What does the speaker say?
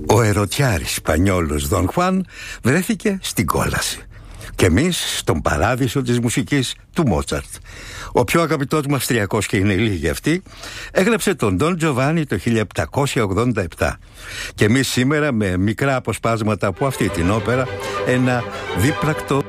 Ο ερωτιάρης Σπανιόλος Δον Χουάν βρέθηκε στην κόλαση. Και εμείς στον παράδεισο της μουσικής του Μότσαρτ. Ο πιο αγαπητός μου Αυστριακός, και είναι λίγοι αυτοί, έγραψε τον Ντον Τζοβάνι το 1787. Και εμείς σήμερα, με μικρά αποσπάσματα από αυτή την όπερα, ένα δίπρακτο